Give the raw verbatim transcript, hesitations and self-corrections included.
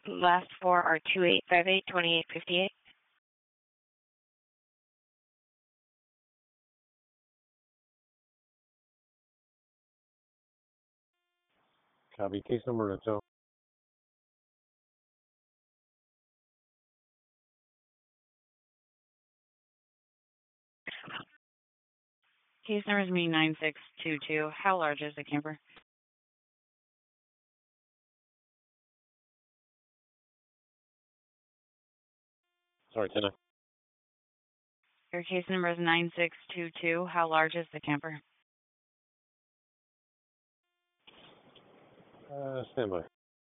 Last four are two eight five eight, twenty-eight fifty-eight. Copy. Case number is oh. Case number is me nine six two two. How large is the camper? Sorry, ten. Your case number is nine six two two. How large is the camper? Uh, stand by.